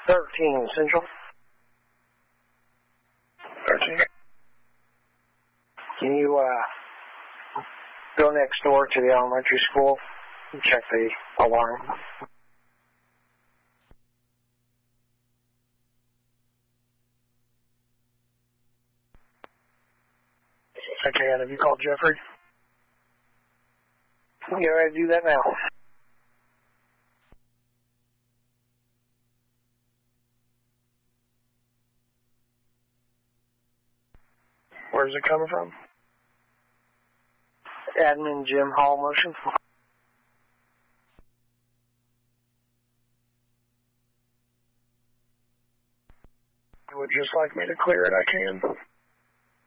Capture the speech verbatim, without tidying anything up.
thirteen Central. thirteen. Can you uh, go next door to the elementary school and check the alarm? Okay, and have you called Jeffrey? Yeah, I do that now. Where's it coming from? Admin Jim Hall motion. You would just like me to clear it, I can.